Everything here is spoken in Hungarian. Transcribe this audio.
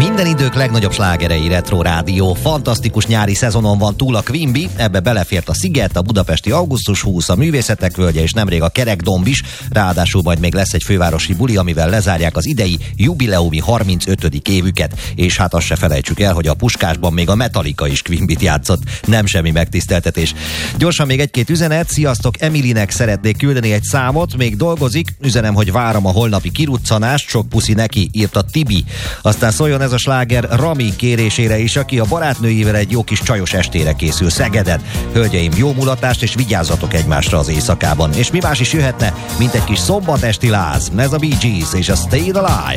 Minden idők legnagyobb slágerei Retro Rádió. Fantasztikus nyári szezonon van túl a Quimby, ebbe belefért a Sziget, a budapesti Augusztus 20, a Művészetek Völgye és nemrég a Kerekdomb is, ráadásul majd még lesz egy fővárosi buli, amivel lezárják az idei jubileumi 35. évüket. És hát azt se felejtsük el, hogy a Puskásban még a Metallica is Quimbyt játszott. Nem semmi megtiszteltetés. Gyorsan még egy-két üzenet. Sziasztok, Emilinek szeretnék küldeni egy számot, még dolgozik, üzenem, hogy várom a holnapi kiruccanást, sok puszi neki, írta Tibi. Aztán szóljon ez a sláger Rami kérésére is, aki a barátnőjével egy jó kis csajos estére készül Szegeden. Hölgyeim, jó mulatást és vigyázzatok egymásra az éjszakában. És mi más is jöhetne, mint egy kis szombatesti láz. Ez a Bee Gees és a Stay Alive.